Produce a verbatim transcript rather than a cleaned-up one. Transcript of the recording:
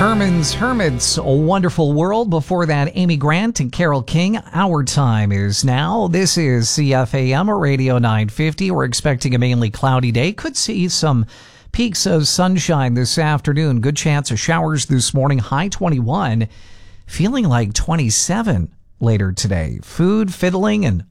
Herman's Hermits, A Wonderful World. Before that, Amy Grant and Carole King. Our time is now. This is C F A M Radio nine fifty. We're expecting a mainly cloudy day. Could see some peaks of sunshine this afternoon. Good chance of showers this morning. High twenty-one. Feeling like twenty-seven later today. Food, fiddling, and